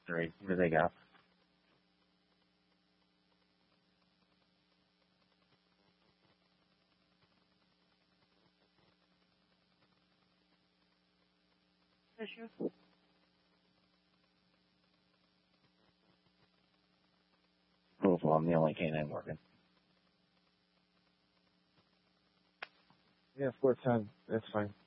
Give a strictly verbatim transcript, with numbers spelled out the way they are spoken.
Three. What do they got? Issue? Cool, well, I'm the only canine working. Yeah, four ten. That's fine.